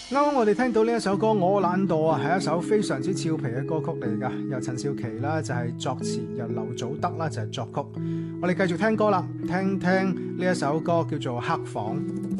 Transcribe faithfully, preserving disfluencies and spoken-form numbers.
啱啱我哋聽到呢一首歌《我懶惰》啊，係一首非常之俏皮嘅歌曲嚟噶，由陳少琪啦就係作詞，由劉祖德啦就係作曲。我哋繼續聽歌啦，聽聽呢一首歌叫做《黑房》。